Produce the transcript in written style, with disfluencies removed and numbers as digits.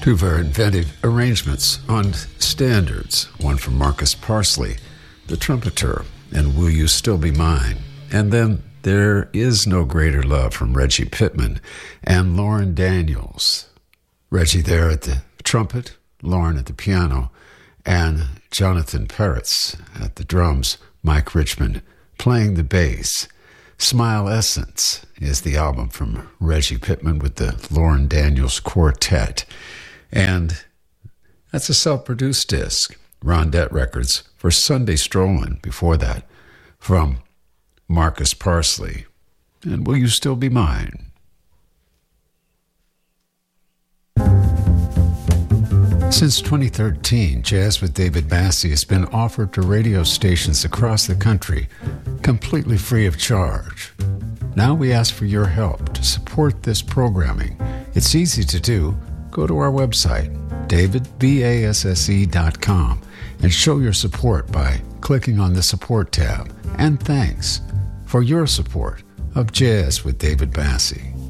Two very inventive arrangements on standards, one from Marcus Parsley, the trumpeter, and Will You Still Be Mine? And then There Is No Greater Love from Reggie Pittman and Lauren Daniels. Reggie there at the trumpet, Lauren at the piano, and Jonathan Peretz at the drums, Mike Richmond playing the bass. Smile Essence is the album from Reggie Pittman with the Lauren Daniels Quartet. And that's a self-produced disc, Rondette Records, for Sunday Strollin', before that, from Marcus Parsley. And Will You Still Be Mine? Since 2013, Jazz with David Bassie has been offered to radio stations across the country, completely free of charge. Now we ask for your help to support this programming. It's easy to do. Go to our website, davidbasse.com, and show your support by clicking on the Support tab. And thanks for your support of Jazz with David Bassie.